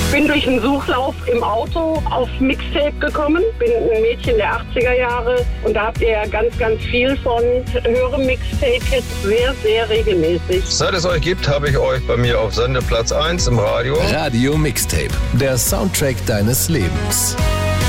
Bin durch einen Suchlauf im Auto auf Mixtape gekommen. Bin ein Mädchen der 80er Jahre und da habt ihr ja ganz, ganz viel von. Höre Mixtape jetzt sehr, sehr regelmäßig. Seit es euch gibt, habe ich euch bei mir auf Sendeplatz 1 im Radio. Radio Mixtape, der Soundtrack deines Lebens.